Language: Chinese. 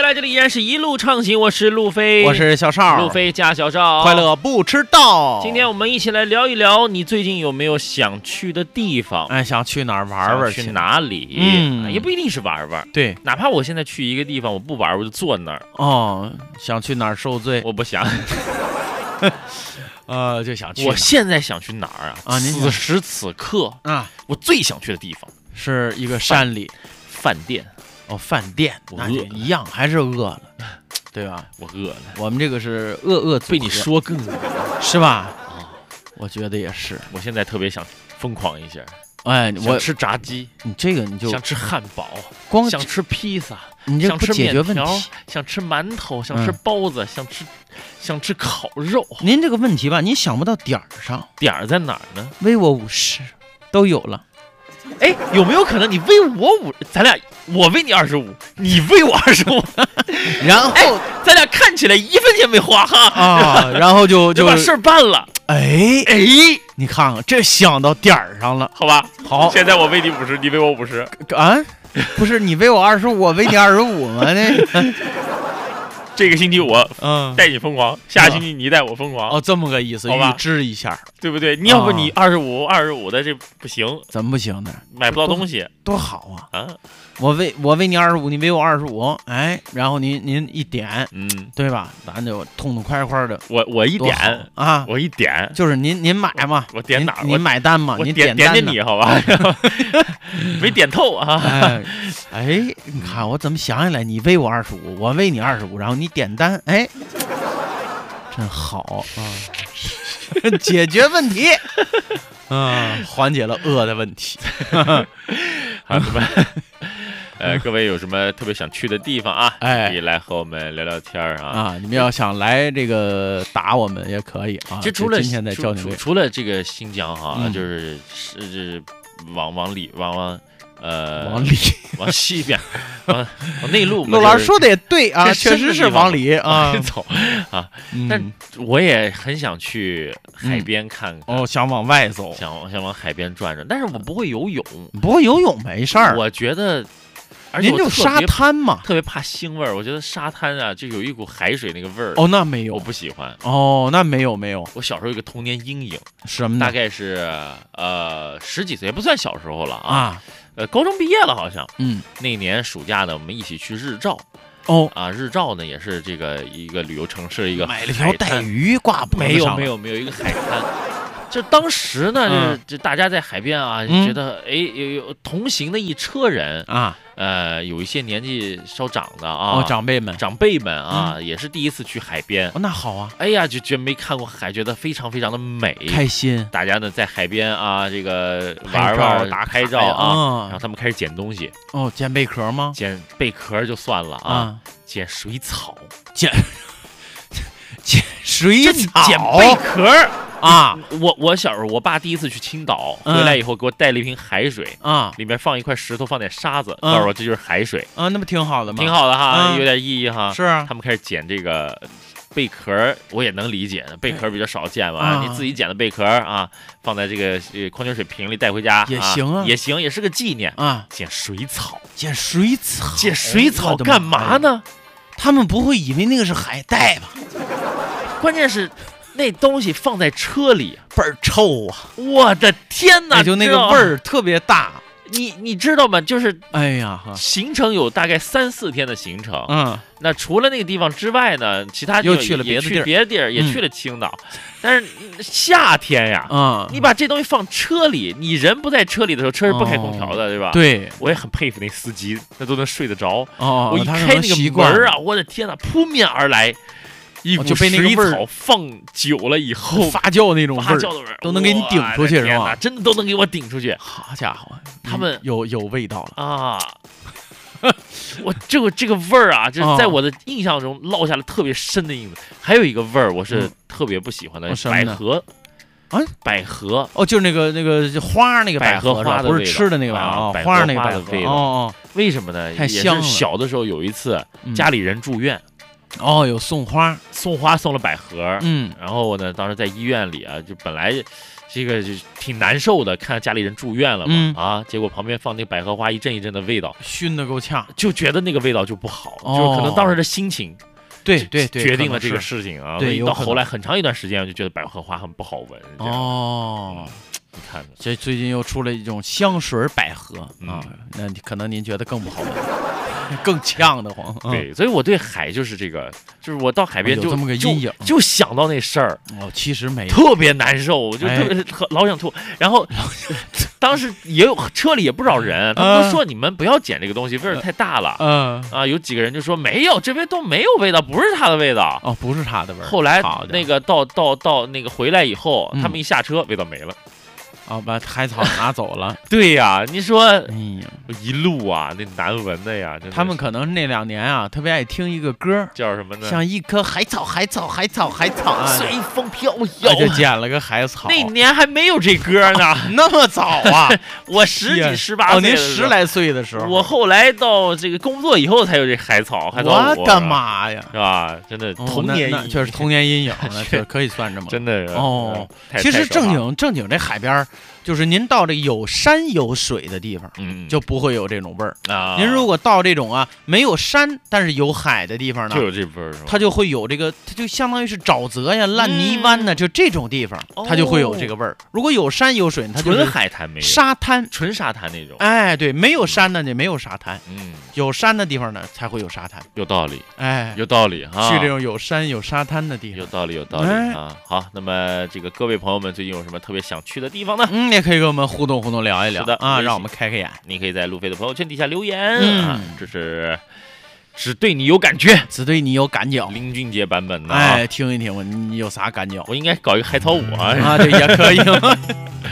来，这里依然是一路畅行，我是路飞， 我是小邵， 路飞加小邵， 快乐不迟到。 今天我们一起来聊一聊，你最近有没有想去的地方？ 哎，想去哪儿玩玩？ 去哪里？也不一定是玩玩。 对， 哪怕我现在去一个地方，我不玩，我就坐那儿。 哦，想去哪儿受罪？ 我不想。 就想去。 我现在想去哪儿啊？ 您此时此刻啊， 我最想去的地方是一个山里饭店。 哦，饭店，那就一样，还是饿了，对吧？ 我饿了。 我们这个是饿被你说更饿， 是吧？我觉得也是。 我现在特别想疯狂一下。 哎，我吃炸鸡， 你这个你就想吃汉堡，想吃披萨， 你这不解决问题。 想吃馒头，想吃包子，想吃烤肉。 您这个问题吧，你想不到点儿上。 点儿在哪儿呢？ 微我50都有了。 哎，有没有可能你喂我5，咱俩我喂你25，你喂我25， 然后咱俩看起来1分钱没花哈啊，然后就把事儿办了。 哎，你看看这想到点儿上了， 好吧？ 好， 现在我喂你50，你喂我50 啊？不是你喂我25，我喂你25吗？那这个星期我带你疯狂，下星期你带我疯狂。 哦，这么个意思，预支一下， 对不对？你要不你25的这不行， 怎么不行呢？ 买不到东西， 多好啊！ 啊， 我喂你25，你喂我25，哎，然后您一点，对吧？咱就痛痛快快的。 我一点啊， 我一点， 就是您买嘛， 我点哪儿？ 您买单嘛，您点你好吧？没点透啊！ 哎，你看我怎么想起来，你喂我25，我喂你25，然后你点单，哎，真好啊！解决问题，缓解了饿的问题。 好，什么？各位有什么特别想去的地方啊？可以来和我们聊聊天啊！ 你们要想来这个打我们也可以啊。 就除了今天在教你除了这个新疆哈，就是往西边，往内陆。 陆老师说的也对啊，确实是往里啊走啊。但我也很想去海边看看。 哦，想往外走， 想往海边转转。但是我不会游泳， 不会游泳没事儿。 我觉得。而且您就沙滩嘛， 特别怕腥味儿。我觉得沙滩啊，就有一股海水那个味儿。 哦，那没有， 我不喜欢。 哦，那没有。 我小时候有一个童年阴影， 什么呢？ 大概是10几岁，也不算小时候了啊。 高中毕业了好像。 那年暑假呢，我们一起去日照。日照呢也是这个一个旅游城市，一个买了条带鱼挂脖子上。 没有一个海滩。就当时呢，就大家在海边啊，觉得哎有同行的一车人啊， 有一些年纪稍长的啊， 长辈们啊，也是第一次去海边。 那好啊， 哎呀，就觉得没看过海，觉得非常非常的美， 开心。 大家呢在海边啊，这个玩拍照啊，然后他们开始捡东西。 哦，捡贝壳吗？ 捡贝壳就算了啊，捡水草， 捡水草， 捡贝壳。我小时候，我爸第一次去青岛回来以后，给我带了一瓶海水啊，里面放一块石头，放点沙子，告诉我这就是海水啊，那不挺好的吗？ 挺好的哈，有点意义哈。 是啊， 他们开始捡这个贝壳，我也能理解，贝壳比较少见嘛，你自己捡的贝壳啊，放在这个矿泉水瓶里带回家也行啊， 也行，也是个纪念啊。 捡水草， 捡水草干嘛呢？ 他们不会以为那个是海带吧？ 关键是。那东西放在车里倍儿臭啊！ 我的天哪， 就那个味儿特别大。 你知道吗？就是哎呀， 行程有大概3、4天的行程。那除了那个地方之外呢，其他又去了别的地儿，也去了青岛。但是夏天呀，你把这东西放车里，你人不在车里的时候，车是不开空调的，对吧？ 对， 我也很佩服那司机，那都能睡得着。 我一开那个门啊，我的天哪，扑面而来。一股水草放久了以后发酵那种味儿， 都能给你顶出去是吧？ 真的都能给我顶出去。 好家伙， 他们有味道了啊！我这个味儿啊，就是在我的印象中烙下了特别深的印子。还有一个味儿，我是特别不喜欢的，百合啊， 百合就是那个花那个百合花的不是吃的那个百合花那个的味道。为什么呢？ 太香了。 小的时候有一次家里人住院。 有送花送了百合，然后呢，当时在医院里啊，就本来这个就挺难受的，看家里人住院了嘛，结果旁边放那个百合花一阵一阵的味道， 熏得够呛， 就觉得那个味道就不好，就可能当时的心情。 对， 决定了这个事情啊。 对， 到后来很长一段时间，我就觉得百合花很不好闻。你看， 这最近又出了一种香水百合啊，那可能您觉得更不好闻，更呛得慌。 对，所以我对海就是这个，就是我到海边就这么个阴影， 就想到那事儿。 其实没有， 特别难受，我就老想吐。然后当时也有车里也不少人，他们都说你们不要捡这个东西，味儿太大了。有几个人就说没有，这边都没有味道，不是它的味道。 不是它的味儿。 后来那个到那个回来以后，他们一下车，味道没了。 把海草拿走了。 对呀，你说，一路啊，那难闻的呀。 他们可能那2年啊，特别爱听一个歌， 叫什么呢？ 像一棵海草，海草，海草，海草啊， 随风飘摇。 就捡了个海草。 那年还没有这歌呢， 那么早啊！ 我10几18岁， 您10来岁的时候。 我后来到这个工作以后才有这海草。 我的妈呀， 是吧？真的童年， 那确实童年阴影，那确实可以算这么。 真的其实正经这海边。就是您到这有山有水的地方，就不会有这种味儿啊。您如果到这种没有山但是有海的地方呢， 就有这味儿， 它就会有这个，它就相当于是沼泽呀、烂泥湾呢，就这种地方，它就会有这个味儿。如果有山有水，它就是纯海滩，没有沙滩， 纯沙滩那种。 对，没有山呢，就没有沙滩。有山的地方呢，才会有沙滩。 有道理，有道理哈。去这种有山有沙滩的地方， 有道理啊。好，那么这个各位朋友们最近有什么特别想去的地方呢？ 也可以跟我们互动聊一聊的啊，让我们开开眼。 你可以在路飞的朋友圈底下留言这是只对你有感觉， 只对你有感觉。 林俊杰版本的， 听一听，你有啥感觉？ 我应该搞一个海草舞啊， 对，也可以。